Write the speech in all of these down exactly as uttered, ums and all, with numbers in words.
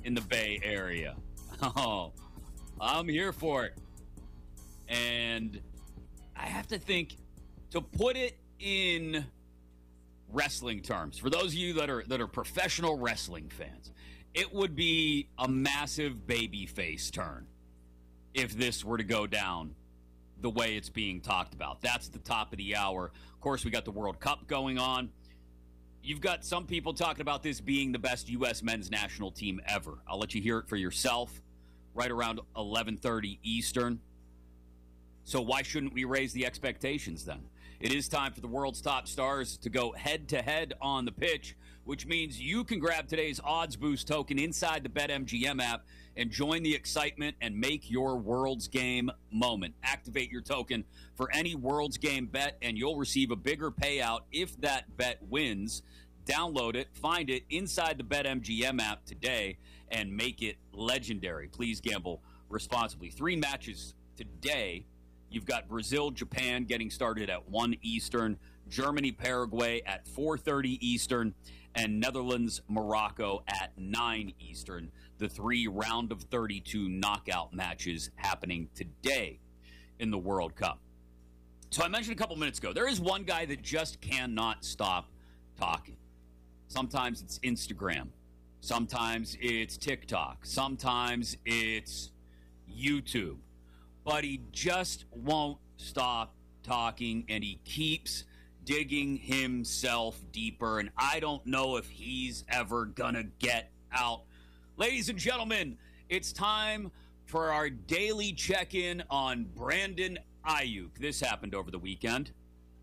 in the Bay Area. Oh, I'm here for it. And I have to think, to put it in wrestling terms, for those of you that are that are professional wrestling fans, it would be a massive babyface turn if this were to go down the way it's being talked about. That's the top of the hour. Of course, we got the World Cup going on. You've got some people talking about this being the best U S men's national team ever. I'll let you hear it for yourself right around eleven thirty Eastern. So why shouldn't we raise the expectations then? It is time for the world's top stars to go head-to-head on the pitch, which means you can grab today's Odds Boost token inside the BetMGM app and join the excitement and make your World's Game moment. Activate your token for any World's Game bet, and you'll receive a bigger payout if that bet wins. Download it, find it inside the BetMGM app today, and make it legendary. Please gamble responsibly. Three matches today. You've got Brazil, Japan getting started at one Eastern, Germany, Paraguay at four thirty Eastern, and Netherlands, Morocco at nine Eastern. The three round of thirty-two knockout matches happening today in the World Cup. So I mentioned a couple minutes ago, there is one guy that just cannot stop talking. Sometimes it's Instagram. Sometimes it's TikTok. Sometimes it's YouTube. But he just won't stop talking, and he keeps digging himself deeper, and I don't know if he's ever gonna get out. Ladies and gentlemen, it's time for our daily check-in on Brandon Aiyuk. This happened over the weekend.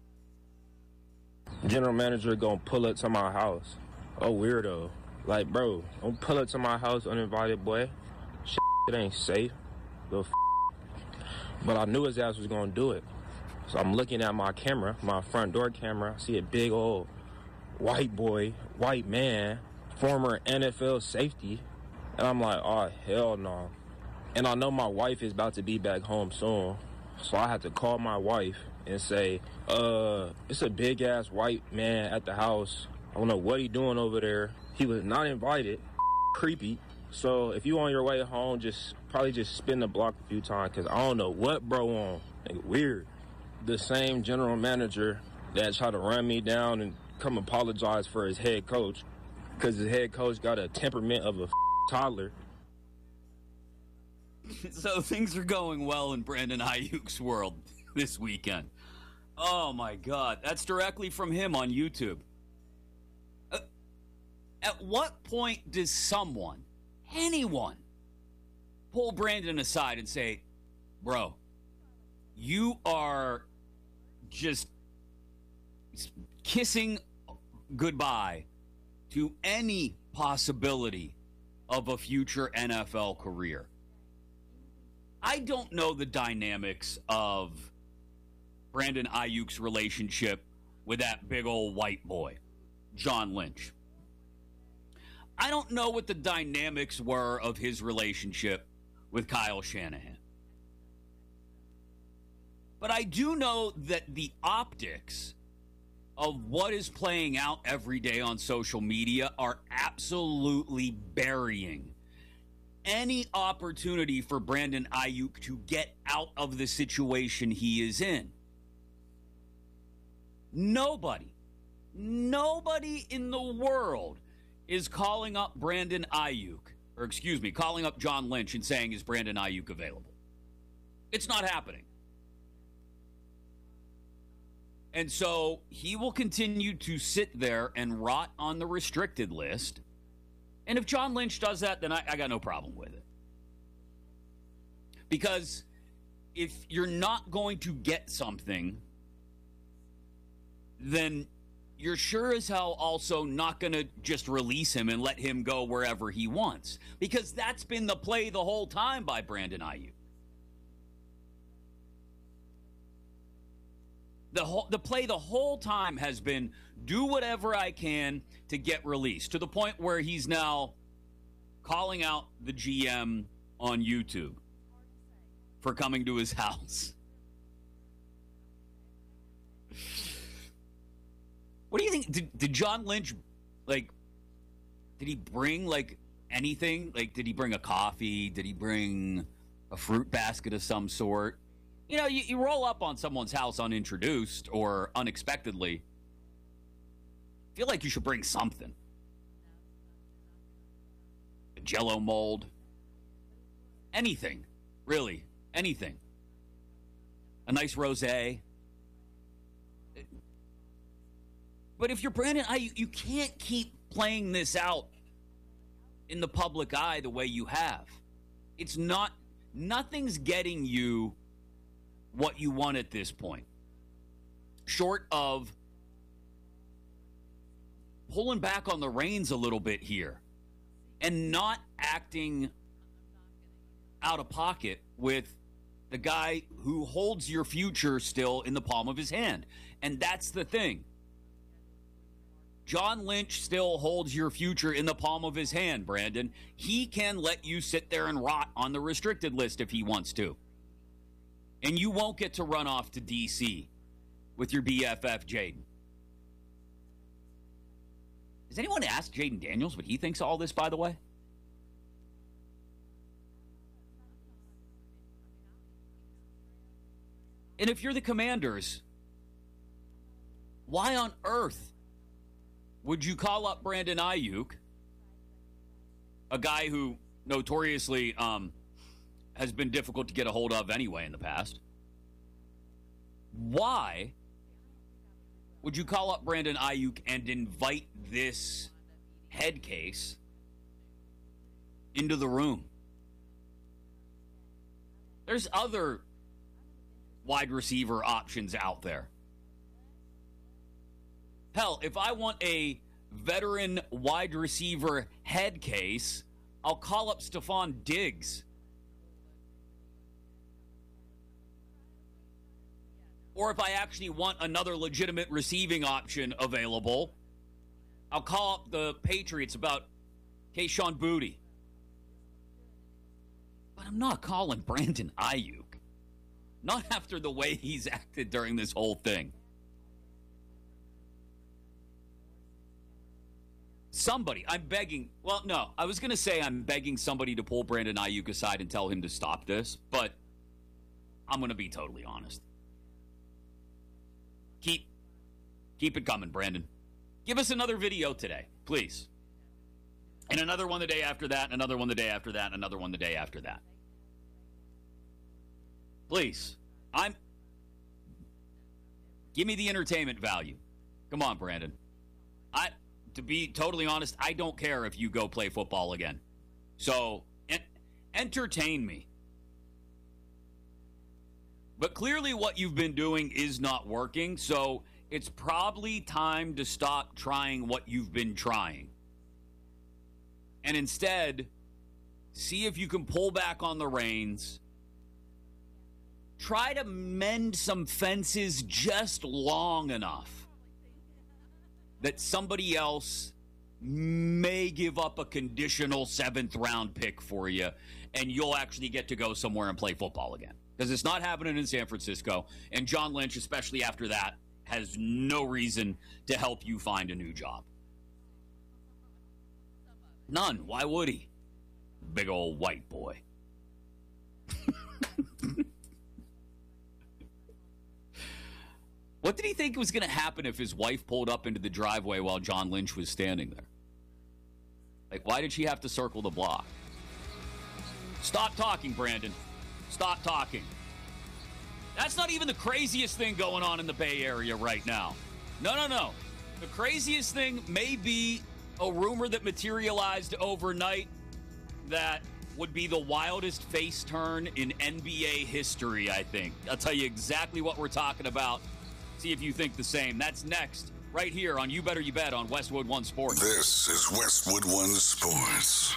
General manager gonna pull up to my house. Oh, weirdo. Like, bro, don't pull up to my house uninvited, boy. Shit, it ain't safe. Little f- But I knew his ass was gonna do it. So I'm looking at my camera, my front door camera. I see a big old white boy, white man, former N F L safety. And I'm like, oh, hell no. And I know my wife is about to be back home soon. So I had to call my wife and say, uh, it's a big ass white man at the house. I don't know what he doing over there. He was not invited. Creepy. So if you on your way home, just probably just spin the block a few times, because I don't know what bro on. Like, weird. The same general manager that tried to run me down and come apologize for his head coach, because his head coach got a temperament of a toddler. So things are going well in Brandon Aiyuk's world this weekend. Oh my God, that's directly from him on YouTube. Uh, at what point does someone, anyone, pull Brandon aside and say, bro, you are just kissing goodbye to any possibility of a future N F L career? I don't know the dynamics of Brandon Aiyuk's relationship with that big old white boy, John Lynch. I don't know what the dynamics were of his relationship with Kyle Shanahan. But I do know that the optics of what is playing out every day on social media are absolutely burying any opportunity for Brandon Aiyuk to get out of the situation he is in. Nobody, nobody in the world is calling up Brandon Aiyuk, or excuse me, calling up John Lynch and saying, is Brandon Aiyuk available? It's not happening. And so he will continue to sit there and rot on the restricted list. And if John Lynch does that, then I, I got no problem with it. Because if you're not going to get something, then you're sure as hell also not going to just release him and let him go wherever he wants. Because that's been the play the whole time by Brandon Aiyuk. The whole, the play the whole time has been do whatever I can to get released, to the point where he's now calling out the G M on YouTube for coming to his house. What do you think? Did, did John Lynch, like, did he bring, like, anything? Like, did he bring a coffee? Did he bring a fruit basket of some sort? You know, you, you roll up on someone's house unintroduced or unexpectedly. I feel like you should bring something. A Jell-O mold. Anything. Really. Anything. A nice rosé. But if you're Brandon Aiyuk, you can't keep playing this out in the public eye the way you have. It's not, nothing's getting you what you want at this point. Short of pulling back on the reins a little bit here and not acting out of pocket with the guy who holds your future still in the palm of his hand. And that's the thing. John Lynch still holds your future in the palm of his hand, Brandon. He can let you sit there and rot on the restricted list if he wants to. And you won't get to run off to D C with your B F F, Jayden. Has anyone asked Jayden Daniels what he thinks of all this, by the way? And if you're the Commanders, why on earth would you call up Brandon Aiyuk, a guy who notoriously um, has been difficult to get a hold of anyway in the past? Why would you call up Brandon Aiyuk and invite this head case into the room? There's other wide receiver options out there. Hell, if I want a veteran wide receiver head case, I'll call up Stephon Diggs. Or if I actually want another legitimate receiving option available, I'll call up the Patriots about Kayshon Boutte. But I'm not calling Brandon Aiyuk. Not after the way he's acted during this whole thing. Somebody, I'm begging, well, no, I was going to say I'm begging somebody to pull Brandon Aiyuk aside and tell him to stop this, but I'm going to be totally honest. Keep, keep it coming, Brandon. Give us another video today, please. And another one the day after that, and another one the day after that, and another one the day after that. Please. I'm... Give me the entertainment value. Come on, Brandon. I... To be totally honest, I don't care if you go play football again. So, en- entertain me. But clearly what you've been doing is not working, so it's probably time to stop trying what you've been trying. And instead, see if you can pull back on the reins. Try to mend some fences just long enough that somebody else may give up a conditional seventh round pick for you, and you'll actually get to go somewhere and play football again. Because it's not happening in San Francisco, and John Lynch, especially after that, has no reason to help you find a new job. None. Why would he? Big old white boy. What did he think was going to happen if his wife pulled up into the driveway while John Lynch was standing there? Like, why did she have to circle the block? Stop talking, Brandon. Stop talking. That's not even the craziest thing going on in the Bay Area right now. No, no, no. The craziest thing may be a rumor that materialized overnight that would be the wildest face turn in N B A history, I think. I'll tell you exactly what we're talking about. See if you think the same. That's next, right here on You Better You Bet on Westwood One Sports. This is Westwood One Sports.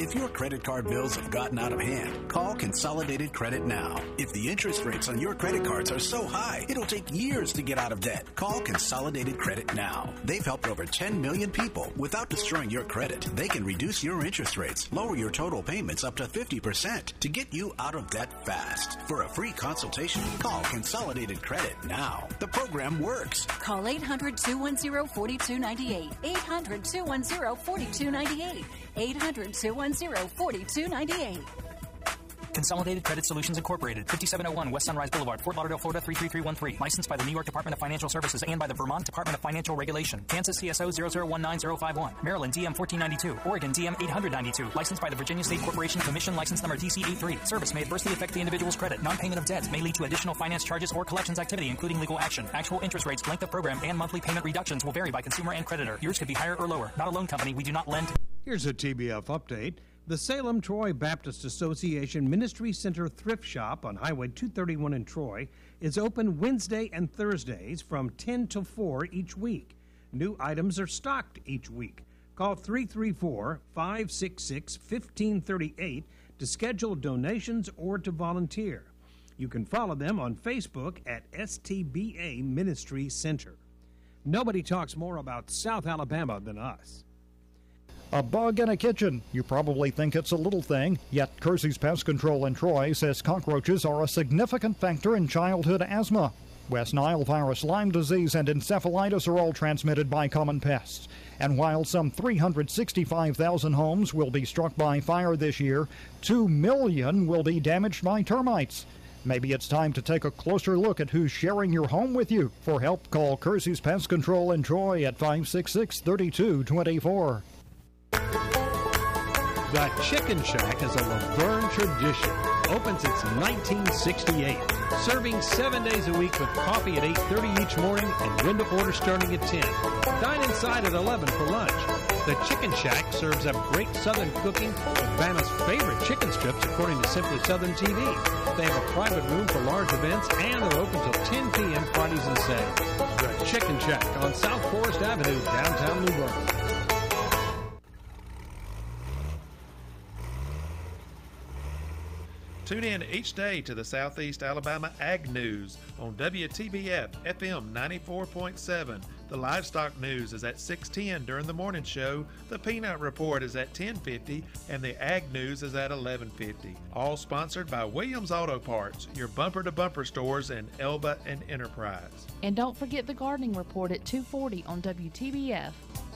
If your credit card bills have gotten out of hand, call Consolidated Credit now. If the interest rates on your credit cards are so high, it'll take years to get out of debt. Call Consolidated Credit now. They've helped over ten million people without destroying your credit. They can reduce your interest rates, lower your total payments up to fifty percent to get you out of debt fast. For a free consultation, call Consolidated Credit now. The program works. Call eight hundred, two one zero, four two nine eight. eight hundred, two one zero, four two nine eight. eight hundred, two one zero, four two nine eight. Consolidated Credit Solutions Incorporated, fifty-seven oh one West Sunrise Boulevard, Fort Lauderdale, Florida three three three one three. Licensed by the New York Department of Financial Services and by the Vermont Department of Financial Regulation. Kansas C S O zero zero one nine zero five one. Maryland D M fourteen ninety-two. Oregon D M eight hundred ninety-two. Licensed by the Virginia State Corporation Commission, license number D C eighty-three. Service may adversely affect the individual's credit. Non-payment of debts may lead to additional finance charges or collections activity, including legal action. Actual interest rates, length of program, and monthly payment reductions will vary by consumer and creditor. Yours could be higher or lower. Not a loan company. We do not lend. Here's a T B F update. The Salem Troy Baptist Association Ministry Center Thrift Shop on Highway two thirty-one in Troy is open Wednesday and Thursdays from ten to four each week. New items are stocked each week. Call three three four, five six six, one five three eight to schedule donations or to volunteer. You can follow them on Facebook at S T B A Ministry Center. Nobody talks more about South Alabama than us. A bug in a kitchen. You probably think it's a little thing, yet Kersey's Pest Control in Troy says cockroaches are a significant factor in childhood asthma. West Nile virus, Lyme disease, and encephalitis are all transmitted by common pests. And while some three hundred sixty-five thousand homes will be struck by fire this year, two million will be damaged by termites. Maybe it's time to take a closer look at who's sharing your home with you. For help, call Kersey's Pest Control in Troy at five six six, three two two four. The Chicken Shack is a Laverne tradition. Opens since nineteen sixty-eight. Serving seven days a week with coffee at eight thirty each morning and window order starting at ten. Dine inside at eleven for lunch. The Chicken Shack serves up great Southern cooking with Banna's favorite chicken strips according to Simply Southern T V. They have a private room for large events and they're open till ten p.m. Fridays and Saturdays. The Chicken Shack on South Forest Avenue, downtown New Bern. Tune in each day to the Southeast Alabama Ag News on W T B F F M ninety-four point seven. The Livestock News is at six ten during the morning show. The Peanut Report is at ten fifty, and the Ag News is at eleven fifty. All sponsored by Williams Auto Parts, your bumper-to-bumper stores in Elba and Enterprise. And don't forget the Gardening Report at two forty on W T B F.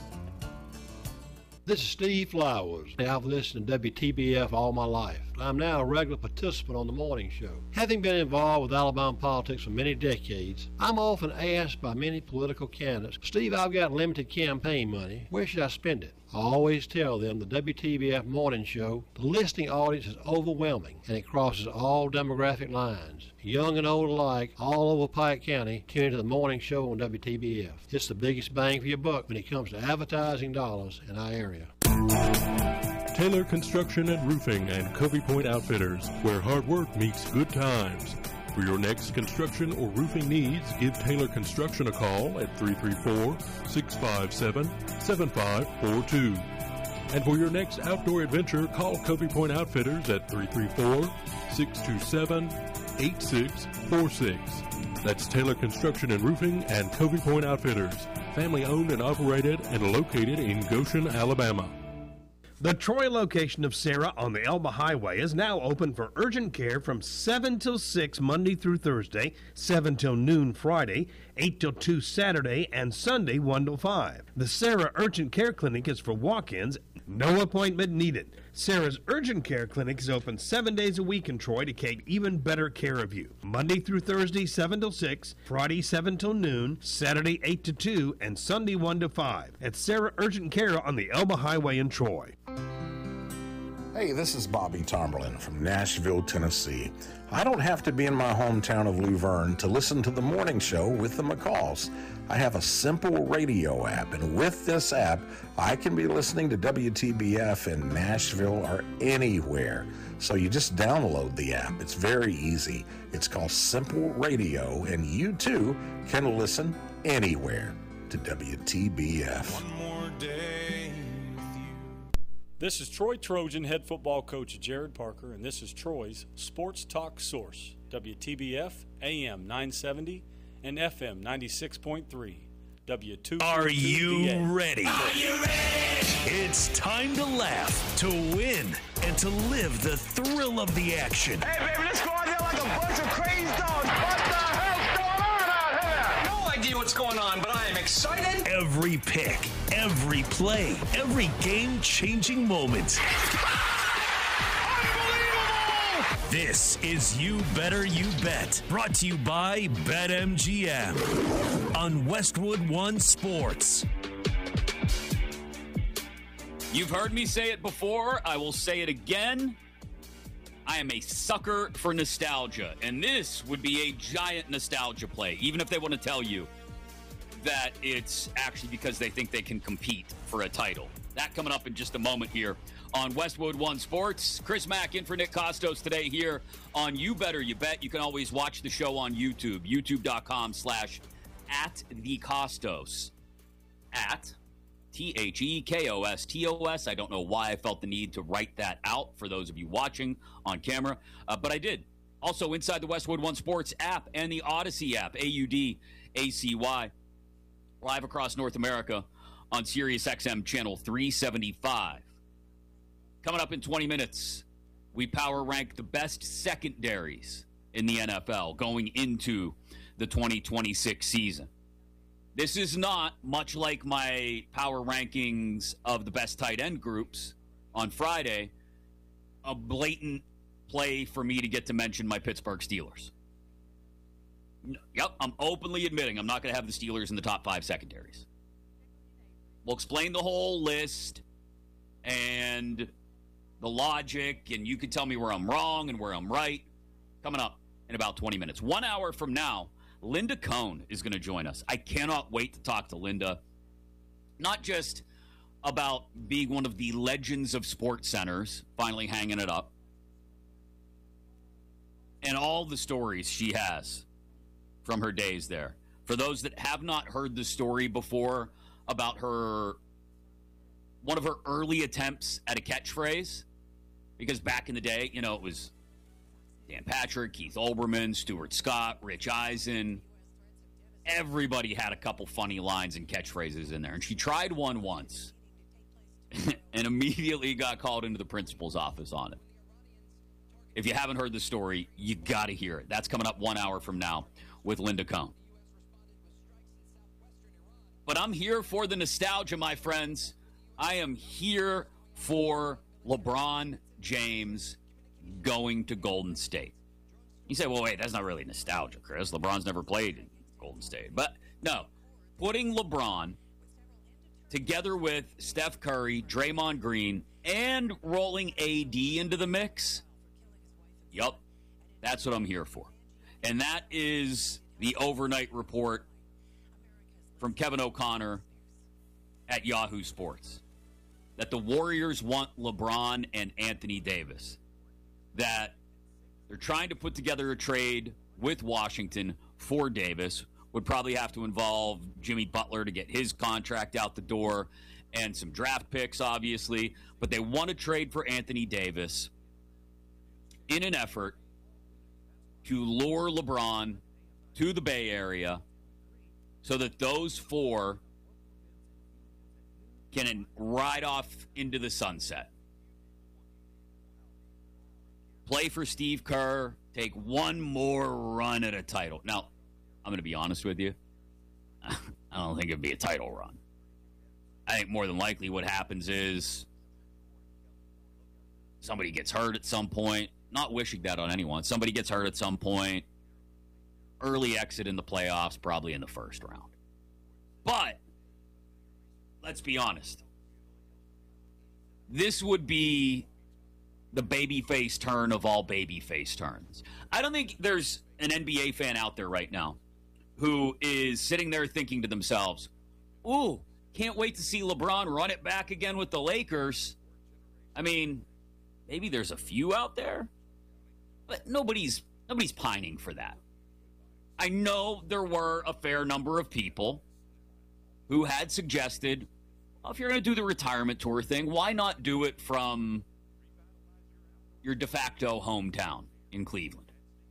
This is Steve Flowers. I've listened to W T B F all my life. I'm now a regular participant on the morning show. Having been involved with Alabama politics for many decades, I'm often asked by many political candidates, Steve, I've got limited campaign money. Where should I spend it? I always tell them the W T B F morning show, the listening audience is overwhelming and it crosses all demographic lines. Young and old alike, all over Pike County, tune into the morning show on W T B F. It's the biggest bang for your buck when it comes to advertising dollars in our area. Taylor Construction and Roofing and Covey Point Outfitters, where hard work meets good times. For your next construction or roofing needs, give Taylor Construction a call at three three four, six five seven, seven five four two. And for your next outdoor adventure, call Covey Point Outfitters at three three four, six two seven, eight six four six. That's Taylor Construction and Roofing and Covey Point Outfitters, family owned and operated and located in Goshen, Alabama. The Troy location of Sarah on the Elba Highway is now open for urgent care from seven till six Monday through Thursday, seven till noon Friday, eight till two Saturday, and Sunday one till five. The Sarah Urgent Care Clinic is for walk-ins, no appointment needed. Sarah's Urgent Care Clinic is open seven days a week in Troy to take even better care of you. Monday through Thursday, seven till six, Friday, seven till noon, Saturday, eight to two, and Sunday, one to five. At Sarah Urgent Care on the Elba Highway in Troy. Hey, this is Bobby Tomberlin from Nashville, Tennessee. I don't have to be in my hometown of Luverne to listen to the morning show with the McCalls. I have a simple radio app, and with this app, I can be listening to W T B F in Nashville or anywhere. So you just download the app. It's very easy. It's called Simple Radio, and you too can listen anywhere to W T B F. One more day. This is Troy Trojan head football coach Jared Parker, and this is Troy's Sports Talk Source, W T B F, A M nine seventy, and F M ninety-six point three. W two Are you ready? Are you ready? It's time to laugh, to win, and to live the thrill of the action. Hey, baby, let's go out there like a bunch of crazy dogs. What the hell's going on out here? No idea what's going on, but I am excited. Every pick, every play, every game-changing moment. This is You Better You Bet, brought to you by BetMGM on Westwood One Sports. You've heard me say it before. I will say it again. I am a sucker for nostalgia, and this would be a giant nostalgia play, even if they want to tell you that it's actually because they think they can compete for a title. That coming up in just a moment here on Westwood One Sports. Chris Mack in for Nick Costos today here on You Better You Bet. You can always watch the show on YouTube, youtube.com slash at the Costos. At T H E K O S T O S. I don't know why I felt the need to write that out for those of you watching on camera, uh, but I did. Also inside the Westwood One Sports app and the Odyssey app, A U D A C Y. Live across North America on Sirius X M channel three seventy-five. Coming up in twenty minutes, we power rank the best secondaries in the N F L going into the twenty twenty-six season. This is not, much like my power rankings of the best tight end groups on Friday, a blatant play for me to get to mention my Pittsburgh Steelers. Yep, I'm openly admitting I'm not going to have the Steelers in the top five secondaries. We'll explain the whole list and the logic, and you can tell me where I'm wrong and where I'm right. Coming up in about twenty minutes. One hour from now, Linda Cohn is going to join us. I cannot wait to talk to Linda, not just about being one of the legends of sports centers, finally hanging it up, and all the stories she has from her days there. For those that have not heard the story before about her, one of her early attempts at a catchphrase, because back in the day, you know, it was Dan Patrick, Keith Olbermann, Stuart Scott, Rich Eisen. Everybody had a couple funny lines and catchphrases in there. And she tried one once and immediately got called into the principal's office on it. If you haven't heard the story, you got to hear it. That's coming up one hour from now with Linda Cohn. But I'm here for the nostalgia, my friends. I am here for LeBron James going to Golden State. You say, well, wait, that's not really nostalgia, Chris. LeBron's never played in Golden State. But no, putting LeBron together with Steph Curry, Draymond Green, and rolling A D into the mix, yup, that's what I'm here for. And that is the overnight report from Kevin O'Connor at Yahoo Sports, that the Warriors want LeBron and Anthony Davis, that they're trying to put together a trade with Washington for Davis, would probably have to involve Jimmy Butler to get his contract out the door and some draft picks, obviously, but they want to trade for Anthony Davis in an effort to lure LeBron to the Bay Area so that those four can ride off into the sunset. Play for Steve Kerr, take one more run at a title. Now, I'm going to be honest with you. I don't think it'd be a title run. I think more than likely what happens is somebody gets hurt at some point. Not wishing that on anyone. Somebody gets hurt at some point. Early exit in the playoffs, probably in the first round. But let's be honest. This would be the babyface turn of all babyface turns. I don't think there's an N B A fan out there right now who is sitting there thinking to themselves, ooh, can't wait to see LeBron run it back again with the Lakers. I mean, maybe there's a few out there, but nobody's nobody's pining for that. I know there were a fair number of people who had suggested Well, if you're going to do the retirement tour thing, why not do it from your de facto hometown in Cleveland?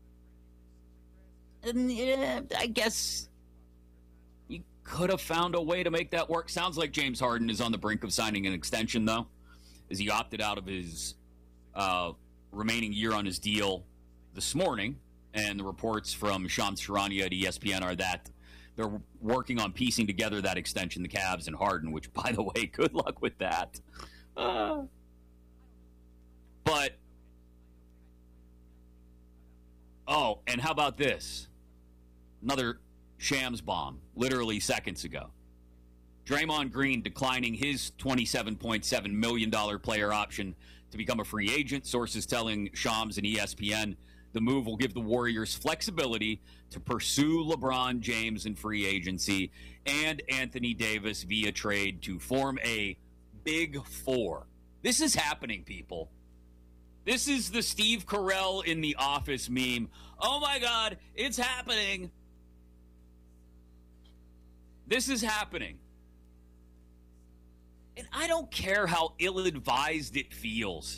And yeah, I guess you could have found a way to make that work. Sounds like James Harden is on the brink of signing an extension, though, as he opted out of his uh, remaining year on his deal this morning. And the reports from Shams Charania at E S P N are that they're working on piecing together that extension, the Cavs and Harden, which, by the way, good luck with that. Uh, but, oh, and how about this? Another Shams bomb, literally seconds ago. Draymond Green declining his twenty-seven point seven million dollars player option to become a free agent. Sources telling Shams and E S P N the move will give the Warriors flexibility to pursue LeBron James in free agency and Anthony Davis via trade to form a Big Four. This is happening, people. This is the Steve Carell in The Office meme. Oh my God, it's happening. This is happening. And I don't care how ill-advised it feels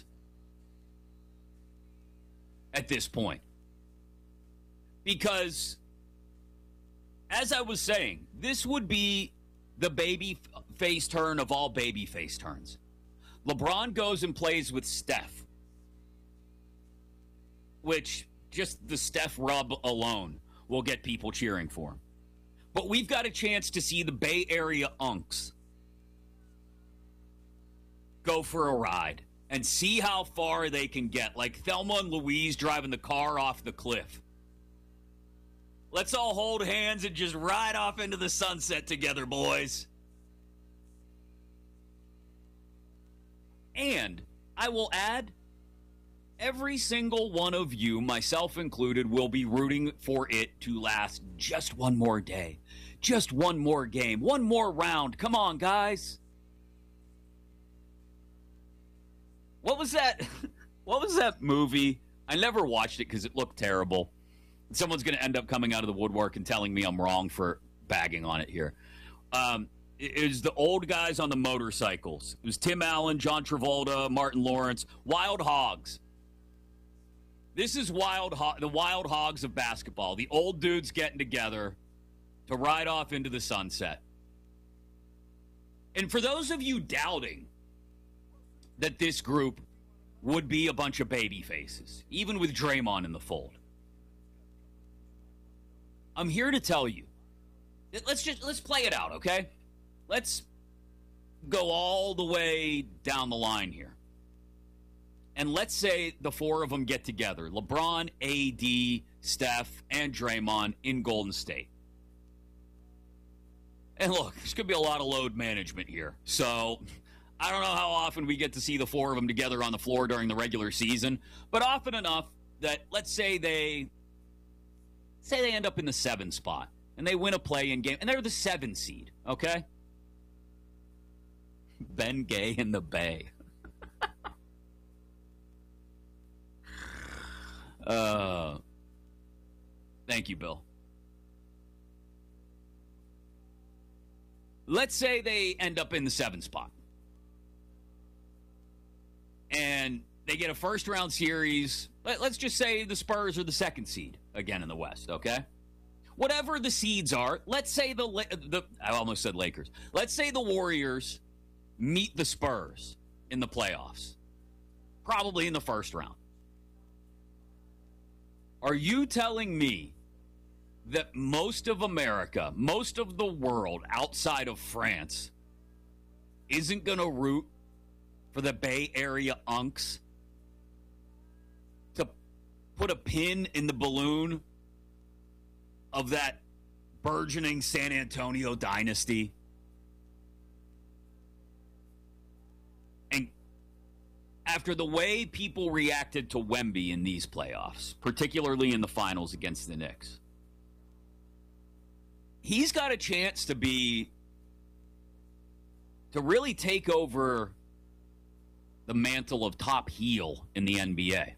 at this point. Because, as I was saying, this would be the baby face turn of all baby face turns. LeBron goes and plays with Steph, which just the Steph rub alone will get people cheering for him. But we've got a chance to see the Bay Area Unks go for a ride and see how far they can get, like Thelma and Louise driving the car off the cliff. Let's all hold hands and just ride off into the sunset together, boys. And I will add, every single one of you, myself included, will be rooting for it to last just one more day. Just one more game. One more round. Come on, guys. What was that? What was that movie? I never watched it because it looked terrible. Someone's going to end up coming out of the woodwork and telling me I'm wrong for bagging on it here. Um, it, it was the old guys on the motorcycles. It was Tim Allen, John Travolta, Martin Lawrence. Wild Hogs. This is Wild Ho- the Wild Hogs of basketball. The old dudes getting together to ride off into the sunset. And for those of you doubting that this group would be a bunch of baby faces, even with Draymond in the fold, I'm here to tell you, let's just, let's play it out, okay? Let's go all the way down the line here. And let's say the four of them get together. LeBron, A D, Steph, and Draymond in Golden State. And look, there's going to be a lot of load management here. So I don't know how often we get to see the four of them together on the floor during the regular season, but often enough that, let's say they say they end up in the seven spot and they win a play-in game, and they're the seven seed, okay? Ben Gay in the Bay. uh, thank you, Bill. Let's say they end up in the seven spot. And they get a first-round series. Let, let's just say the Spurs are the second seed again in the West, okay? Whatever the seeds are, let's say the, the I almost said Lakers. Let's say the Warriors meet the Spurs in the playoffs, probably in the first round. Are you telling me that most of America, most of the world outside of France, isn't going to root for the Bay Area Unks to put a pin in the balloon of that burgeoning San Antonio dynasty? And after the way people reacted to Wemby in these playoffs, particularly in the finals against the Knicks, he's got a chance to be, to really take over the mantle of top heel in the N B A.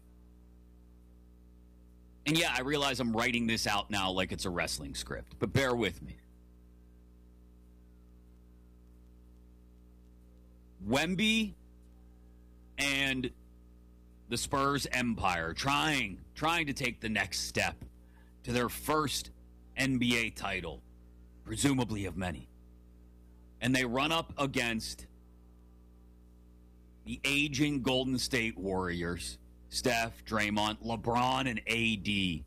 And yeah, I realize I'm writing this out now like it's a wrestling script, but bear with me. Wemby and the Spurs empire trying, trying to take the next step to their first N B A title, presumably of many. And they run up against the aging Golden State Warriors, Steph, Draymond, LeBron, and A D.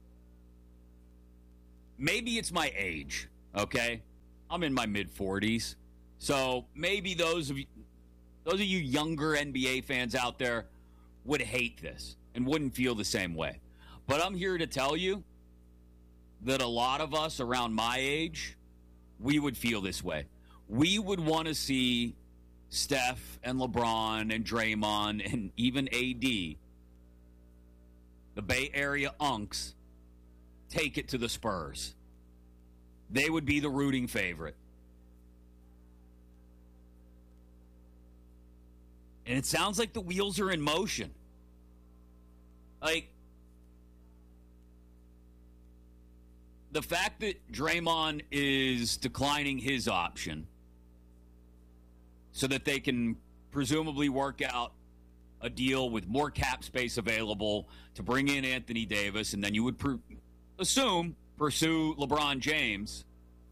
Maybe it's my age, okay? I'm in my mid-forties. So maybe those of you, those of you younger N B A fans out there would hate this and wouldn't feel the same way. But I'm here to tell you that a lot of us around my age, we would feel this way. We would want to see Steph and LeBron and Draymond and even A D, the Bay Area Unks, take it to the Spurs. They would be the rooting favorite. And it sounds like the wheels are in motion. Like, the fact that Draymond is declining his option so that they can presumably work out a deal with more cap space available to bring in Anthony Davis, and then you would pr- assume pursue LeBron James.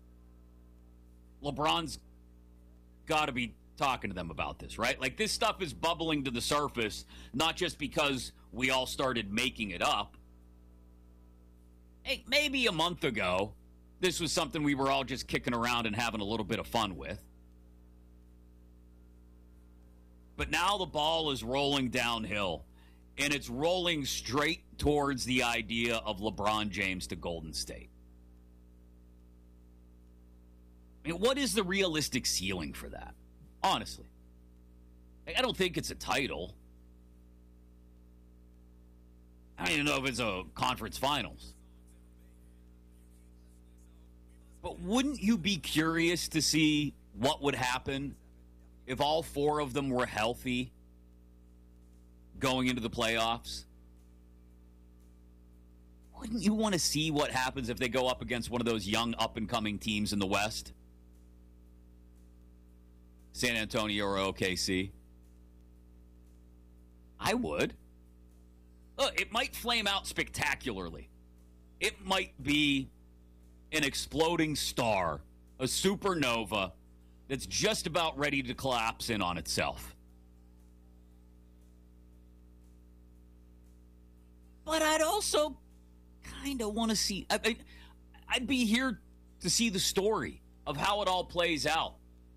LeBron's got to be talking to them about this, right? Like, this stuff is bubbling to the surface, not just because we all started making it up. Hey, maybe a month ago, this was something we were all just kicking around and having a little bit of fun with. But now the ball is rolling downhill, and it's rolling straight towards the idea of LeBron James to Golden State. I mean, what is the realistic ceiling for that? Honestly. I don't think it's a title. I don't even know if it's a conference finals. But wouldn't you be curious to see what would happen if all four of them were healthy going into the playoffs? Wouldn't you want to see what happens if they go up against one of those young up-and-coming teams in the West? San Antonio or O K C? I would. Look, it might flame out spectacularly. It might be an exploding star, a supernova that's just about ready to collapse in on itself. But I'd also kind of want to see, I, I, I'd be here to see the story of how it all plays out.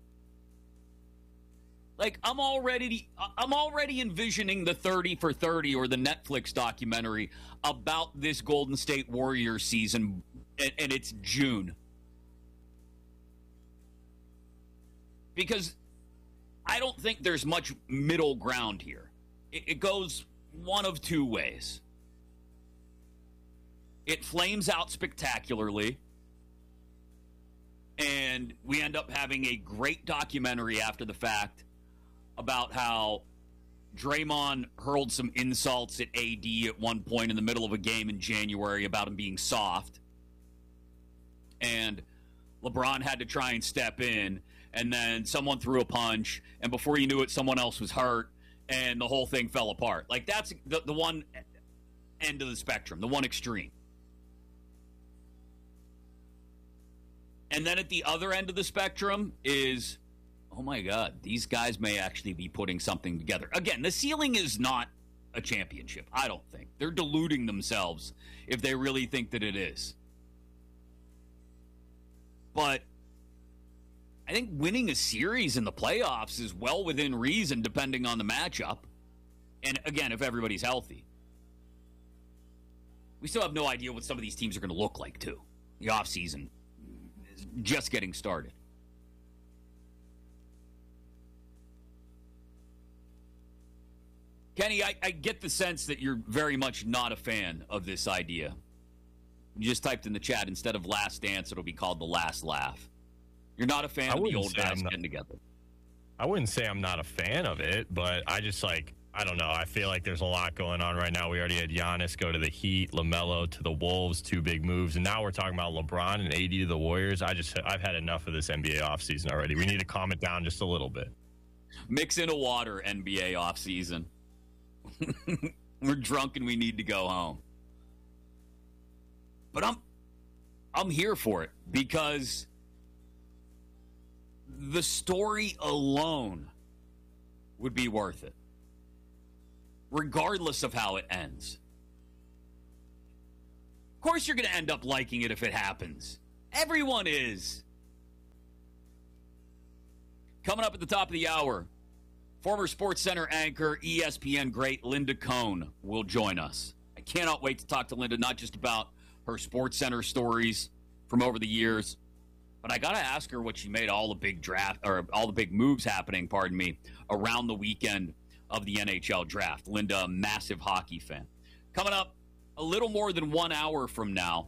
Like, I'm already, I'm already envisioning the thirty for thirty or the Netflix documentary about this Golden State Warriors season, and, and it's June. Because I don't think there's much middle ground here. It, it goes one of two ways. It flames out spectacularly, and we end up having a great documentary after the fact about how Draymond hurled some insults at A D at one point in the middle of a game in January about him being soft. And LeBron had to try and step in, and then someone threw a punch, and before you knew it, someone else was hurt, and the whole thing fell apart. Like, that's the, the one end of the spectrum, the one extreme. And then at the other end of the spectrum is, oh my God, these guys may actually be putting something together. Again, the ceiling is not a championship, I don't think. They're deluding themselves if they really think that it is. But I think winning a series in the playoffs is well within reason depending on the matchup. And again, if everybody's healthy. We still have no idea what some of these teams are going to look like, too. The offseason is just getting started. Kenny, I, I get the sense that you're very much not a fan of this idea. You just typed in the chat, instead of Last Dance, it'll be called The Last Laugh. You're not a fan I of the wouldn't old say guys I'm not- getting together. I wouldn't say I'm not a fan of it, but I just like, I don't know. I feel like there's a lot going on right now. We already had Giannis go to the Heat, LaMelo to the Wolves, two big moves. And now we're talking about LeBron and A D to the Warriors. I just, I've had enough of this N B A offseason already. We need to calm it down just a little bit. Mix in a water, N B A offseason. We're drunk and we need to go home. But I'm I'm here for it because the story alone would be worth it, regardless of how it ends. Of course you're going to end up liking it if it happens. Everyone is. Coming up at the top of the hour, former SportsCenter anchor, E S P N great Linda Cohn will join us. I cannot wait to talk to Linda, not just about her SportsCenter stories from over the years, but I got to ask her what she made all the big draft or all the big moves happening, pardon me, around the weekend of the N H L draft. Linda, a massive hockey fan. Coming up a little more than one hour from now,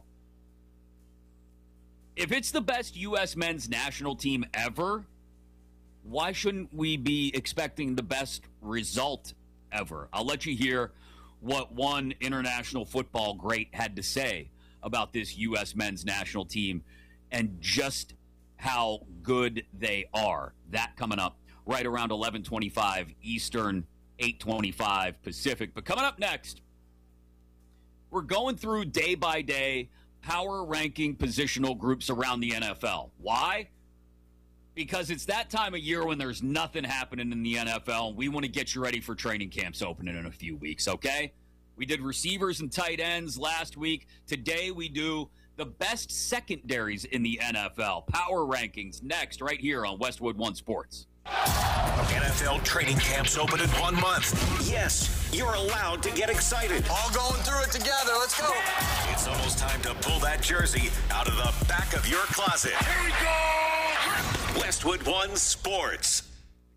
if it's the best U S men's national team ever, why shouldn't we be expecting the best result ever? I'll let you hear what one international football great had to say about this U S men's national team and just how good they are. That coming up right around eleven twenty-five Eastern, eight twenty-five Pacific. But coming up next, we're going through day by day power ranking positional groups around the N F L. Why? Because it's that time of year when there's nothing happening in the N F L, and we want to get you ready for training camps opening in a few weeks, okay? We did receivers and tight ends last week. Today we do the best secondaries in the N F L. Power rankings next, right here on Westwood One Sports. N F L training camps open in one month. Yes, you're allowed to get excited. All going through it together. Let's go. It's almost time to pull that jersey out of the back of your closet. Here we go. Westwood One Sports.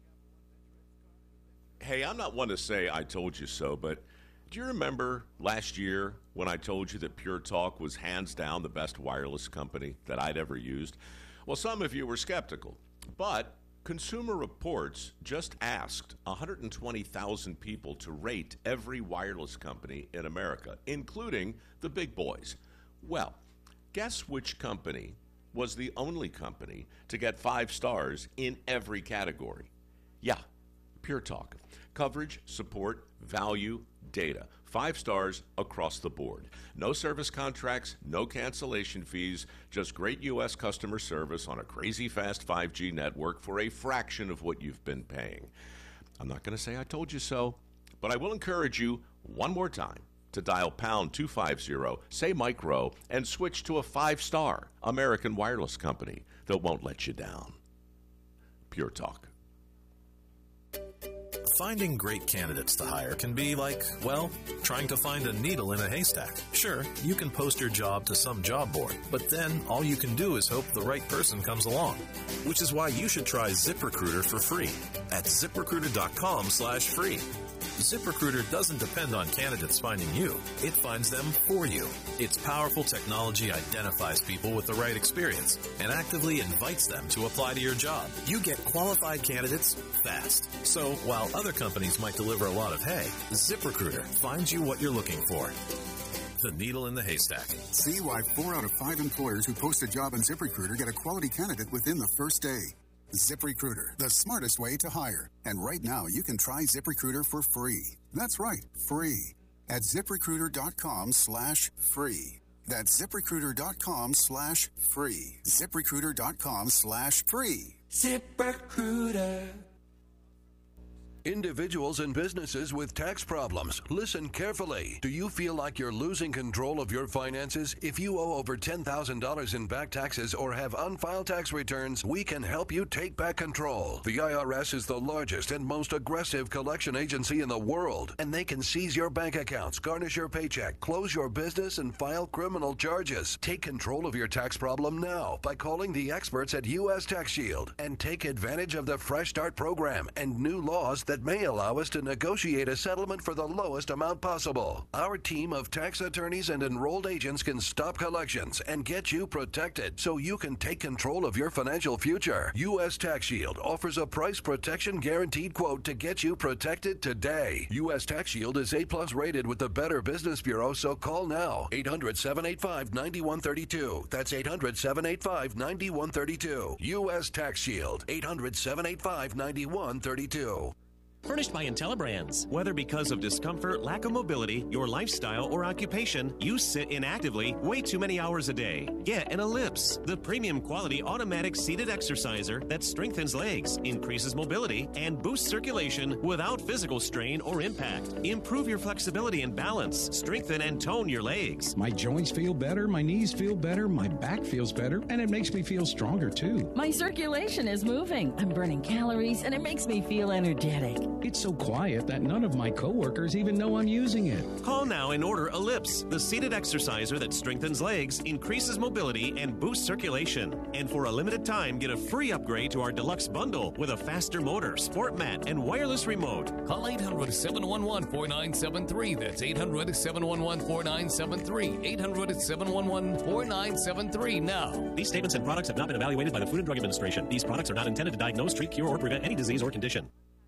Hey, I'm not one to say I told you so, but do you remember last year when I told you that Pure Talk was hands down the best wireless company that I'd ever used? Well, some of you were skeptical, but Consumer Reports just asked one hundred twenty thousand people to rate every wireless company in America, including the big boys. Well, guess which company was the only company to get five stars in every category? Yeah, Pure Talk. Coverage, support, value, data. Five stars across the board. No service contracts, no cancellation fees, just great U S customer service on a crazy fast five G network for a fraction of what you've been paying. I'm not going to say I told you so, but I will encourage you one more time to dial pound two fifty, say Mike Rowe, and switch to a five-star American wireless company that won't let you down. Pure Talk. Finding great candidates to hire can be like, well, trying to find a needle in a haystack. Sure, you can post your job to some job board, but then all you can do is hope the right person comes along. Which is why you should try ZipRecruiter for free at ZipRecruiter.com slash free. ZipRecruiter doesn't depend on candidates finding you. It finds them for you. Its powerful technology identifies people with the right experience and actively invites them to apply to your job. You get qualified candidates fast. So while other companies might deliver a lot of hay, ZipRecruiter finds you what you're looking for. The needle in the haystack. See why four out of five employers who post a job on ZipRecruiter get a quality candidate within the first day. ZipRecruiter, the smartest way to hire. And right now, you can try ZipRecruiter for free. That's right, free. At ZipRecruiter.com slash free. That's ZipRecruiter.com slash free. ZipRecruiter.com slash free. ZipRecruiter. Individuals and businesses with tax problems, listen carefully. Do you feel like you're losing control of your finances? If you owe over ten thousand dollars in back taxes or have unfiled tax returns, we can help you take back control. The I R S is the largest and most aggressive collection agency in the world, and they can seize your bank accounts, garnish your paycheck, close your business, and file criminal charges. Take control of your tax problem now by calling the experts at U S Tax Shield and take advantage of the Fresh Start program and new laws that may allow us to negotiate a settlement for the lowest amount possible. Our team of tax attorneys and enrolled agents can stop collections and get you protected so you can take control of your financial future. U S Tax Shield offers a price protection guaranteed quote to get you protected today. U S Tax Shield is A plus rated with the Better Business Bureau, so call now. eight hundred, seven eight five, nine one three two. That's eight hundred, seven eight five, nine one three two. U S Tax Shield. eight hundred, seven eight five, nine one three two. Furnished by IntelliBrands. Whether because of discomfort, lack of mobility, your lifestyle, or occupation, you sit inactively way too many hours a day. Get an Ellipse, the premium quality automatic seated exerciser that strengthens legs, increases mobility, and boosts circulation without physical strain or impact. Improve your flexibility and balance. Strengthen and tone your legs. My joints feel better, my knees feel better, my back feels better, and it makes me feel stronger too. My circulation is moving. I'm burning calories, and it makes me feel energetic. It's so quiet that none of my coworkers even know I'm using it. Call now and order Ellipse, the seated exerciser that strengthens legs, increases mobility, and boosts circulation. And for a limited time, get a free upgrade to our deluxe bundle with a faster motor, sport mat, and wireless remote. Call eight hundred, seven one one, four nine seven three. That's eight hundred, seven one one, four nine seven three. eight hundred, seven one one, four nine seven three now. These statements and products have not been evaluated by the Food and Drug Administration. These products are not intended to diagnose, treat, cure, or prevent any disease or condition.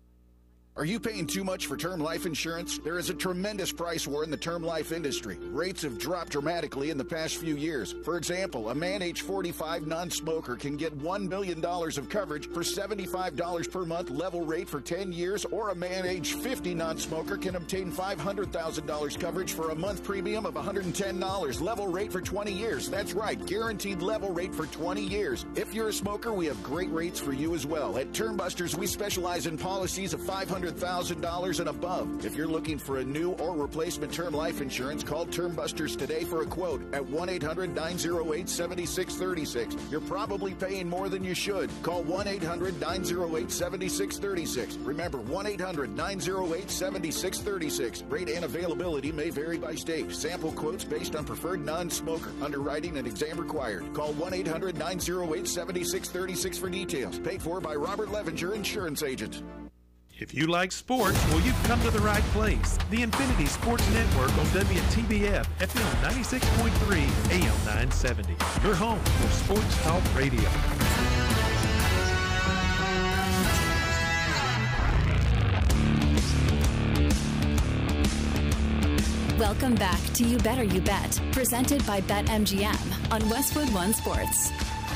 Are you paying too much for term life insurance? There is a tremendous price war in the term life industry. Rates have dropped dramatically in the past few years. For example, a man age forty-five non-smoker can get one million dollars of coverage for seventy-five dollars per month level rate for ten years, or a man age fifty non-smoker can obtain five hundred thousand dollars coverage for a month premium of one hundred ten dollars level rate for twenty years. That's right, guaranteed level rate for twenty years. If you're a smoker, we have great rates for you as well. At Term Busters, we specialize in policies of five hundred thousand dollars and above. If you're looking for a new or replacement term life insurance, call Term Busters today for a quote at one eight hundred, nine oh eight, seven six three six. You're probably paying more than you should. Call one eight hundred, nine oh eight, seven six three six. Remember, one eight hundred, nine oh eight, seven six three six. Rate and availability may vary by state. Sample quotes based on preferred non-smoker. Underwriting and exam required. Call one eight hundred, nine oh eight, seven six three six for details. Paid for by Robert Levenger, Insurance Agent. If you like sports, well, you've come to the right place. The Infinity Sports Network on W T B F, F M ninety-six point three, A M nine seventy. Your home for sports talk radio. Welcome back to You Better You Bet, presented by BetMGM on Westwood One Sports.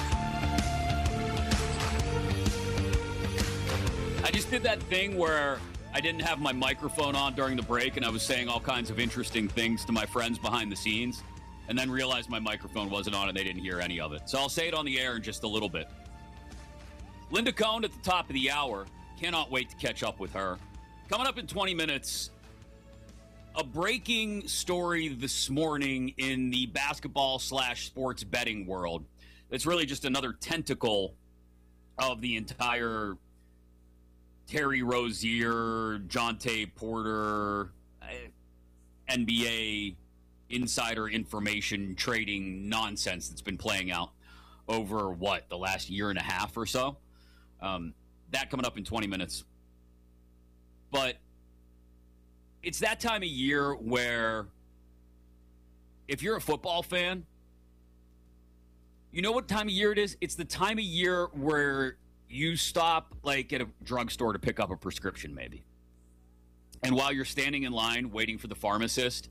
I just did that thing where I didn't have my microphone on during the break, and I was saying all kinds of interesting things to my friends behind the scenes, and then realized my microphone wasn't on and they didn't hear any of it. So I'll say it on the air in just a little bit. Linda Cohn at the top of the hour. Cannot wait to catch up with her. Coming up in twenty minutes, a breaking story this morning in the basketball slash sports betting world. It's really just another tentacle of the entire Terry Rozier, Jonte Porter, N B A insider information trading nonsense that's been playing out over, what, the last year and a half or so? Um, that coming up in twenty minutes. But it's that time of year where if you're a football fan, you know what time of year it is? It's the time of year where you stop, like, at a drugstore to pick up a prescription, maybe. And while you're standing in line waiting for the pharmacist,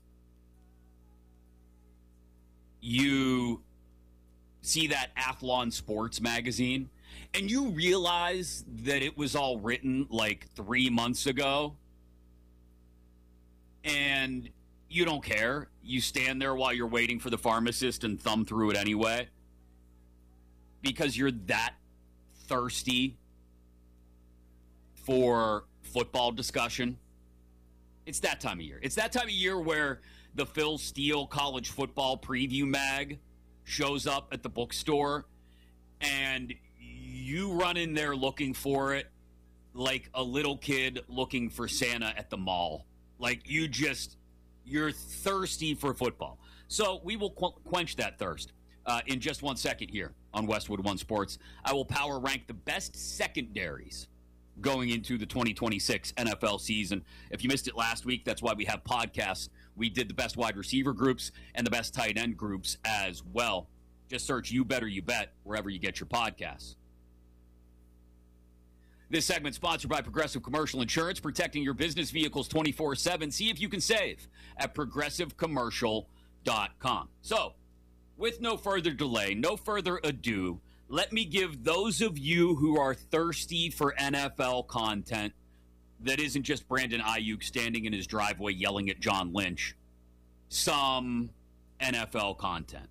you see that Athlon Sports magazine, and you realize that it was all written, like, three months ago, and you don't care. You stand there while you're waiting for the pharmacist and thumb through it anyway because you're that thirsty for football discussion. It's that time of year. It's that time of year where the Phil Steele college football preview mag shows up at the bookstore and you run in there looking for it like a little kid looking for Santa at the mall. Like you just, you're thirsty for football. So we will qu- quench that thirst uh, in just one second here on Westwood One Sports. I will power rank the best secondaries going into the twenty twenty-six N F L season. If you missed it last week, that's why we have podcasts. We did the best wide receiver groups and the best tight end groups as well. Just search You Better You Bet wherever you get your podcasts. This segment sponsored by Progressive Commercial Insurance, protecting your business vehicles twenty-four seven. See if you can save at progressive commercial dot com. So, with no further delay, no further ado, let me give those of you who are thirsty for N F L content that isn't just Brandon Ayuk standing in his driveway yelling at John Lynch some N F L content.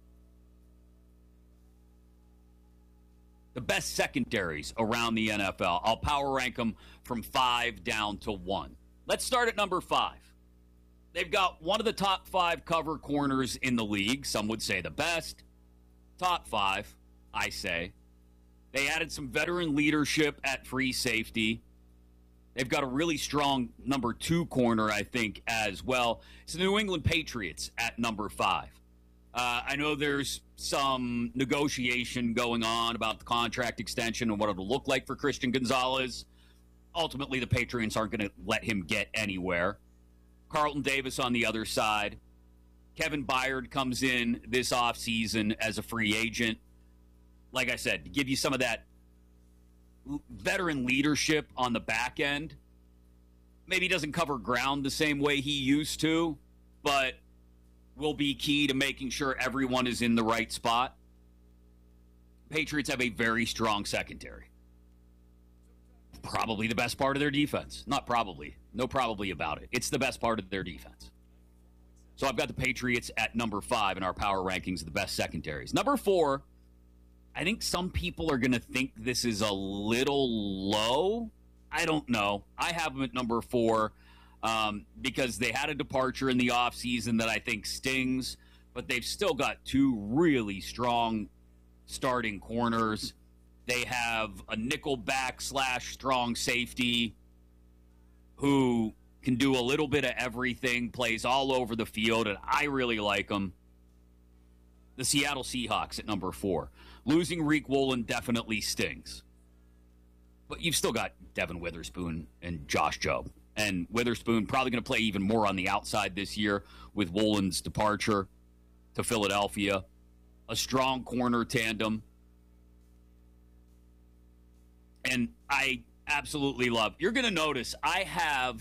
The best secondaries around the N F L. I'll power rank them from five down to one. Let's start at number five. They've got one of the top five cover corners in the league. Some would say the best. Top five, I say. They added some veteran leadership at free safety. They've got a really strong number two corner, I think, as well. It's the New England Patriots at number five. Uh, I know there's some negotiation going on about the contract extension and what it'll look like for Christian Gonzalez. Ultimately, the Patriots aren't going to let him get anywhere. Carlton Davis on the other side. Kevin Byard comes in this offseason as a free agent. Like I said, to give you some of that veteran leadership on the back end. Maybe he doesn't cover ground the same way he used to, but will be key to making sure everyone is in the right spot. Patriots have a very strong secondary. Probably the best part of their defense. Not probably. No probably about it. It's the best part of their defense. So I've got the Patriots at number five in our power rankings of the best secondaries. Number four, I think some people are going to think this is a little low. I don't know. I have them at number four. Um, because they had a departure in the offseason that I think stings, but they've still got two really strong starting corners. They have a nickel back slash strong safety who can do a little bit of everything, plays all over the field, and I really like them. The Seattle Seahawks at number four. Losing Reek Woolen definitely stings. But you've still got Devin Witherspoon and Josh Jobe. And Witherspoon probably going to play even more on the outside this year with Woolen's departure to Philadelphia. A strong corner tandem. And I absolutely love. You're going to notice I have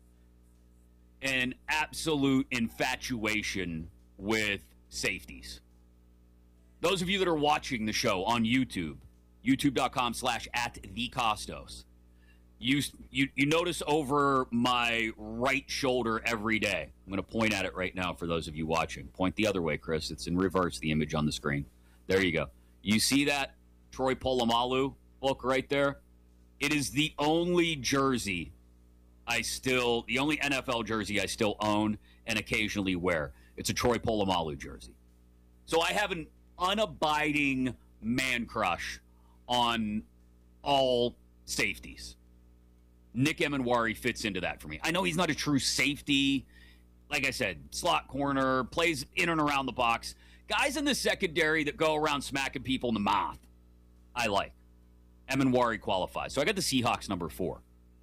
an absolute infatuation with safeties. Those of you that are watching the show on YouTube, youtube.com slash at the Costos. You, you you notice over my right shoulder every day. I'm going to point at it right now for those of you watching. Point the other way, Chris. It's in reverse, the image on the screen. There you go. You see that Troy Polamalu book right there? It is the only jersey I still, the only N F L jersey I still own and occasionally wear. It's a Troy Polamalu jersey. So I have an unabiding man crush on all safeties. Nick Emenwari fits into that for me. I know he's not a true safety. Like I said, slot corner, plays in and around the box. Guys in the secondary that go around smacking people in the mouth, I like. Emenwari qualifies. So I got the Seahawks number four.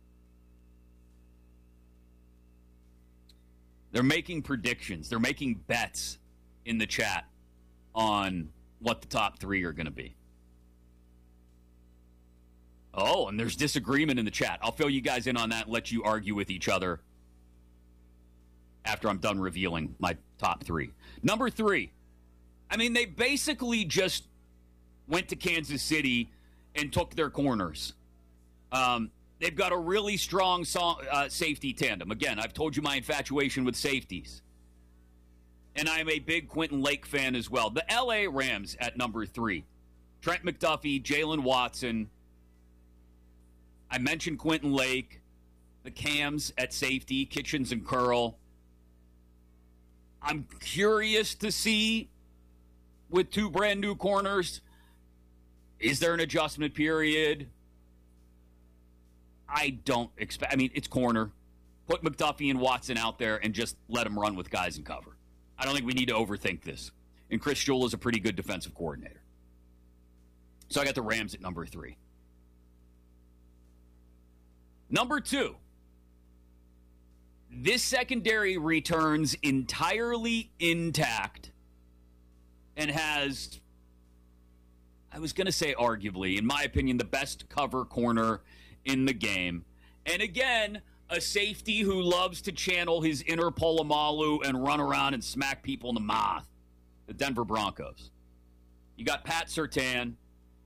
They're making predictions. They're making bets in the chat on what the top three are going to be. Oh, and there's disagreement in the chat. I'll fill you guys in on that and let you argue with each other after I'm done revealing my top three. Number three. I mean, they basically just went to Kansas City and took their corners. Um, they've got a really strong so- uh, safety tandem. Again, I've told you my infatuation with safeties. And I'm a big Quentin Lake fan as well. The L A Rams at number three. Trent McDuffie, Jalen Watson. I mentioned Quentin Lake, the Cams at safety, Kitchens and Curl. I'm curious to see, with two brand new corners, is there an adjustment period? I don't expect, I mean, it's corner. Put McDuffie and Watson out there and just let them run with guys in cover. I don't think we need to overthink this. And Chris Jewell is a pretty good defensive coordinator. So I got the Rams at number three. Number two, this secondary returns entirely intact and has, I was going to say arguably, in my opinion, the best cover corner in the game. And again, a safety who loves to channel his inner Polamalu and run around and smack people in the mouth. The Denver Broncos. You got Pat Surtain.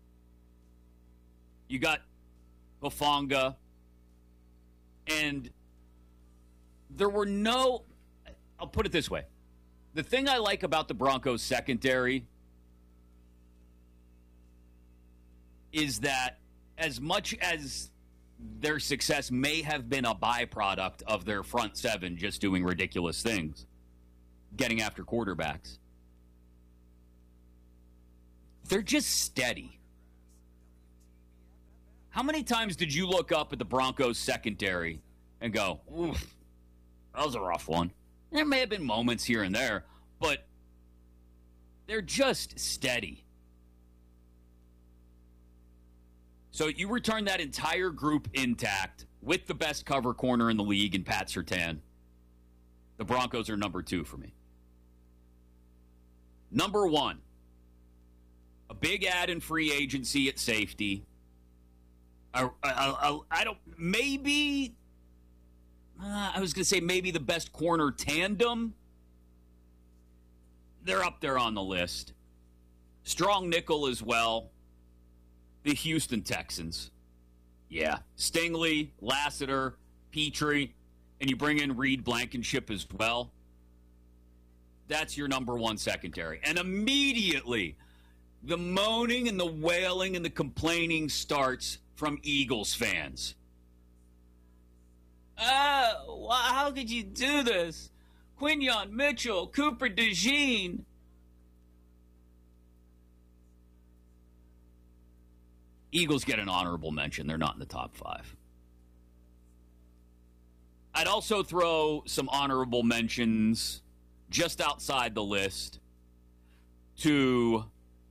You got Hufanga. And there were no, I'll put it this way. The thing I like about the Broncos secondary is that as much as their success may have been a byproduct of their front seven just doing ridiculous things, getting after quarterbacks, they're just steady. How many times did you look up at the Broncos secondary and go, oof, that was a rough one? There may have been moments here and there, but they're just steady. So you return that entire group intact with the best cover corner in the league in Pat Surtain. The Broncos are number two for me. Number one, a big ad in free agency at safety. I, I, I, I don't, maybe, uh, I was going to say maybe the best corner tandem. They're up there on the list. Strong nickel as well. The Houston Texans. Yeah. Stingley, Lassiter, Petrie, and you bring in Reed Blankenship as well. That's your number one secondary. And immediately, the moaning and the wailing and the complaining starts from Eagles fans. Oh, how could you do this? Quinyon Mitchell, Cooper DeJean. Eagles get an honorable mention. They're not in the top five. I'd also throw some honorable mentions just outside the list to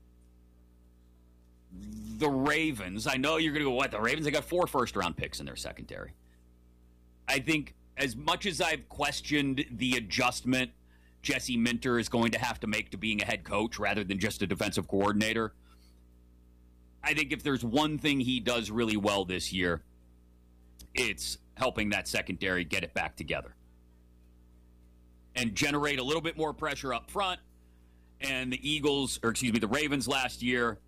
the Ravens. I know you're going to go, what, the Ravens? They got four first-round picks in their secondary. I think as much as I've questioned the adjustment Jesse Minter is going to have to make to being a head coach rather than just a defensive coordinator, I think if there's one thing he does really well this year, it's helping that secondary get it back together and generate a little bit more pressure up front. And the Eagles, or excuse me, the Ravens last year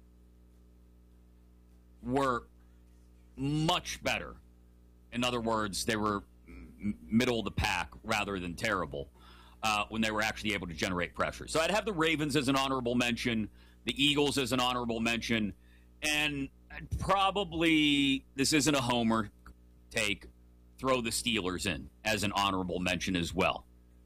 were much better. In other words, they were m- middle of the pack rather than terrible uh, when they were actually able to generate pressure. So I'd have the Ravens as an honorable mention, the Eagles as an honorable mention, and I'd probably, this isn't a homer take, throw the Steelers in as an honorable mention as well.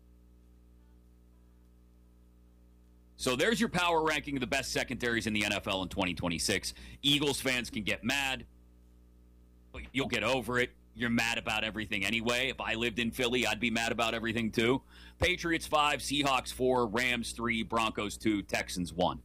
So there's your power ranking of the best secondaries in the N F L in twenty twenty-six. Eagles fans can get mad, but you'll get over it. You're mad about everything anyway. If I lived in Philly, I'd be mad about everything too. Patriots five, Seahawks four, Rams three, Broncos two, Texans one.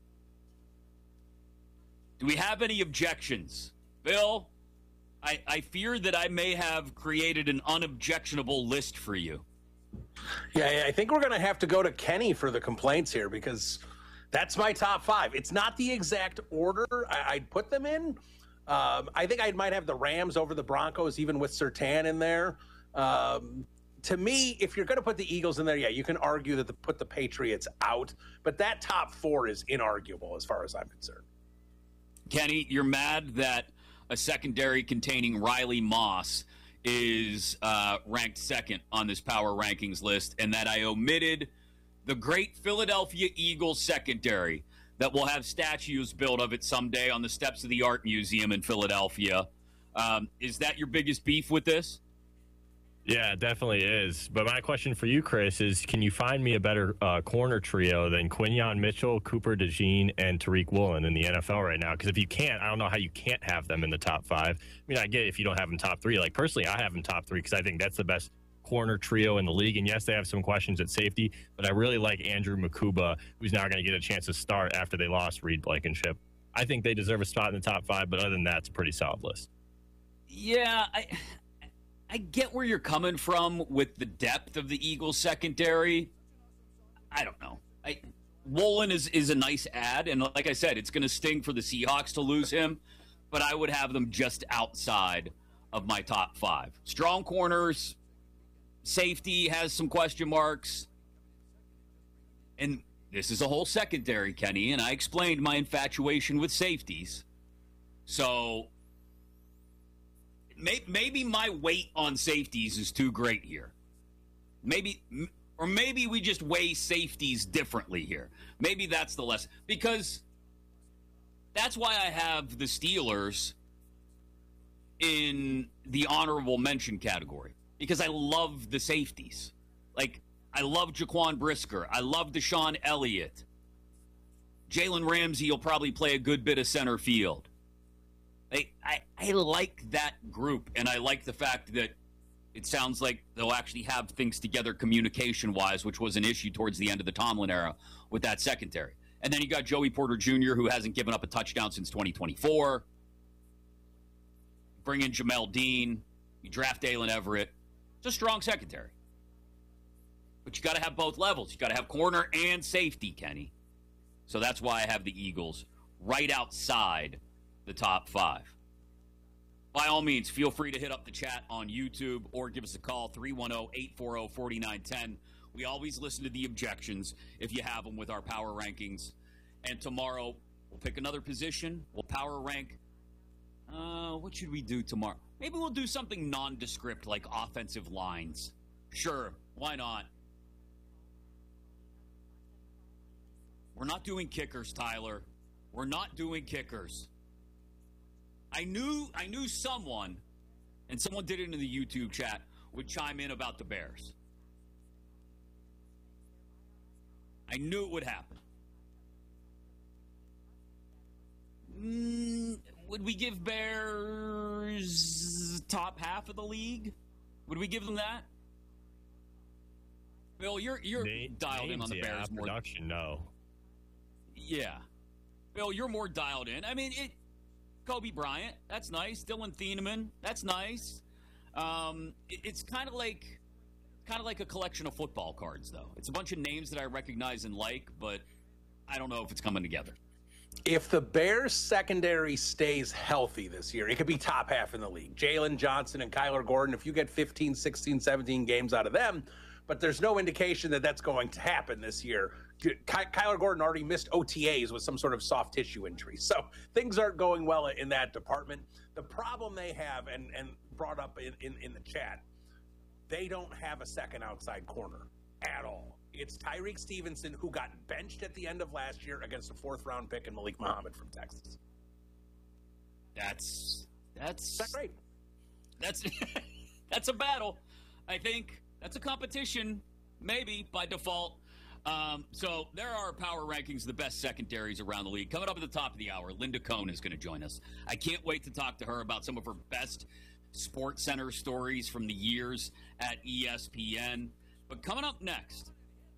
Do we have any objections? Bill, I, I fear that I may have created an unobjectionable list for you. Yeah, I think we're going to have to go to Kenny for the complaints here because that's my top five. It's not the exact order I, I'd put them in. Um, I think I might have the Rams over the Broncos, even with Surtain in there. Um, to me, if you're going to put the Eagles in there, yeah, you can argue that the, put the Patriots out. But that top four is inarguable as far as I'm concerned. Kenny, you're mad that a secondary containing Riley Moss is uh, ranked second on this power rankings list, and that I omitted the great Philadelphia Eagles secondary that will have statues built of it someday on the steps of the Art Museum in Philadelphia. Um, is that your biggest beef with this? Yeah, it definitely is. But my question for you, Chris, is can you find me a better uh, corner trio than Quinyon Mitchell, Cooper DeJean, and Tariq Woolen in the N F L right now? Because if you can't, I don't know how you can't have them in the top five. I mean, I get if you don't have them top three. Like, personally, I have them top three because I think that's the best corner trio in the league. And, yes, they have some questions at safety, but I really like Andrew Makuba, who's now going to get a chance to start after they lost Reed Blankenship. I think they deserve a spot in the top five, but other than that, it's a pretty solid list. Yeah, I... I get where you're coming from with the depth of the Eagles secondary. I don't know. I, Woolen is, is a nice add, and like I said, it's going to sting for the Seahawks to lose him, but I would have them just outside of my top five. Strong corners, safety has some question marks, and this is a whole secondary, Kenny, and I explained my infatuation with safeties. So may, maybe my weight on safeties is too great here. Maybe, or maybe we just weigh safeties differently here. Maybe that's the lesson. Because that's why I have the Steelers in the honorable mention category. Because I love the safeties. Like, I love Jaquan Brisker. I love Deshaun Elliott. Jalen Ramsey will probably play a good bit of center field. I, I, I like that group, and I like the fact that it sounds like they'll actually have things together communication-wise, which was an issue towards the end of the Tomlin era with that secondary. And then you got Joey Porter Junior, who hasn't given up a touchdown since twenty twenty-four. Bring in Jamel Dean. You draft Dalen Everett. It's a strong secondary. But you got to have both levels. You got to have corner and safety, Kenny. So that's why I have the Eagles right outside the top five. By all means, feel free to hit up the chat on YouTube or give us a call, three one zero, eight four zero, four nine one zero. We always listen to the objections if you have them with our power rankings. And tomorrow, we'll pick another position. We'll power rank. Uh, what should we do tomorrow? Maybe we'll do something nondescript like offensive lines. Sure, why not? We're not doing kickers, Tyler. We're not doing kickers. I knew I knew someone, and someone did it in the YouTube chat, would chime in about the Bears. I knew it would happen. Mm, would we give Bears top half of the league? Would we give them that? Bill, you're you're Name, dialed in on the yeah, Bears more. Production, no. Yeah. Bill, you're more dialed in. I mean, it. Kobe Bryant, that's nice. Dylan Thieneman, that's nice. Um, it, it's kind of like, kind of like a collection of football cards, though. It's a bunch of names that I recognize and like, but I don't know if it's coming together. If the Bears secondary stays healthy this year, it could be top half in the league. Jalen Johnson and Kyler Gordon, if you get fifteen, sixteen, seventeen games out of them, but there's no indication that that's going to happen this year. Ky- Kyler Gordon already missed O T As with some sort of soft tissue injury. So things aren't going well in that department. The problem they have, and, and brought up in, in, in the chat, they don't have a second outside corner at all. It's Tyreek Stevenson, who got benched at the end of last year against a fourth-round pick in Malik Muhammad from Texas. That's that's that's great. That's that's a battle. I think that's a competition, maybe by default. Um, so there are power rankings of the best secondaries around the league. Coming up at the top of the hour, Linda Cohn is going to join us. I can't wait to talk to her about some of her best Sports Center stories from the years at E S P N. But coming up next,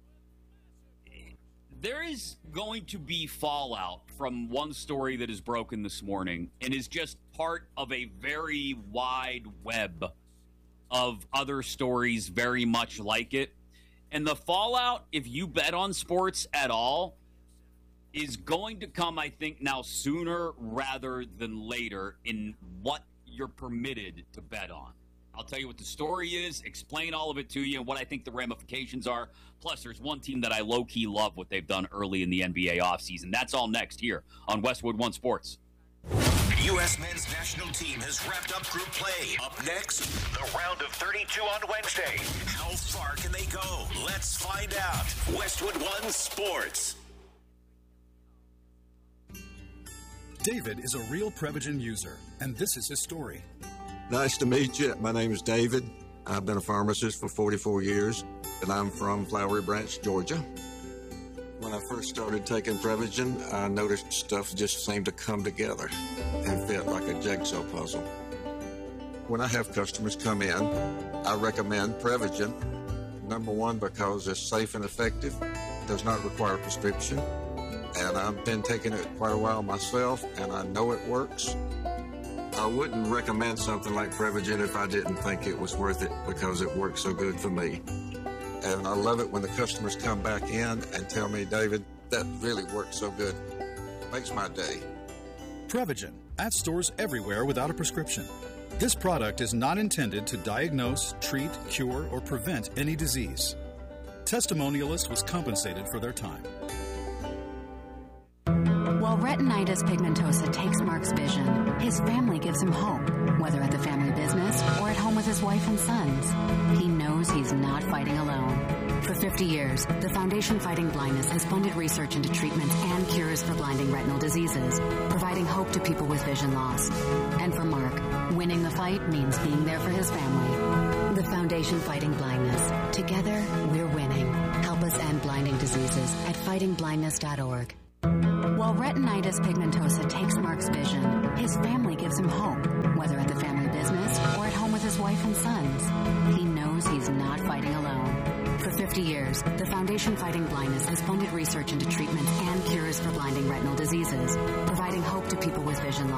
there is going to be fallout from one story that is broken this morning and is just part of a very wide web of other stories very much like it. And the fallout, if you bet on sports at all, is going to come, I think, now sooner rather than later in what you're permitted to bet on. I'll tell you what the story is, explain all of it to you, and what I think the ramifications are. Plus, there's one team that I low-key love what they've done early in the N B A offseason. That's all next here on Westwood One Sports. U S men's national team has wrapped up group play. Up next, the round of thirty-two on Wednesday. How far can they go? Let's find out. Westwood One Sports. David is a real Prevagen user, and this is his story. Nice to meet you. My name is David. I've been a pharmacist for forty-four years, and I'm from Flowery Branch, Georgia. When I first started taking Prevagen, I noticed stuff just seemed to come together and fit like a jigsaw puzzle. When I have customers come in, I recommend Prevagen. Number one, because it's safe and effective, does not require a prescription, and I've been taking it quite a while myself, and I know it works. I wouldn't recommend something like Prevagen if I didn't think it was worth it because it works so good for me. And I love it when the customers come back in and tell me, David, that really works so good. Makes my day. Prevagen, at stores everywhere without a prescription. This product is not intended to diagnose, treat, cure, or prevent any disease. Testimonialist was compensated for their time. While retinitis pigmentosa takes Mark's vision, his family gives him hope, whether at the family business or at home with his wife and sons. He knows he's not fighting alone. For fifty years, the Foundation Fighting Blindness has funded research into treatments and cures for blinding retinal diseases, providing hope to people with vision loss. And for Mark, winning the fight means being there for his family. The Foundation Fighting Blindness. Together, we're winning. Help us end blinding diseases at fighting blindness dot org. While retinitis pigmentosa takes Mark's vision, his family gives him hope, whether at the family business or at home with his wife and sons. He knows he's not fighting alone. For fifty years, the Foundation Fighting Blindness has funded research into treatments and cures for blinding retinal diseases, providing hope to people with vision loss.